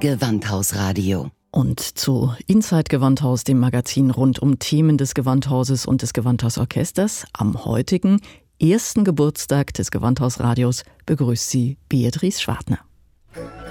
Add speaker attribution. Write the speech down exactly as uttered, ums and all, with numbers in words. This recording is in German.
Speaker 1: Gewandhausradio.
Speaker 2: Und zu Inside Gewandhaus, dem Magazin rund um Themen des Gewandhauses und des Gewandhausorchesters, am heutigen ersten Geburtstag des Gewandhausradios begrüßt Sie Beatrice Schwartner.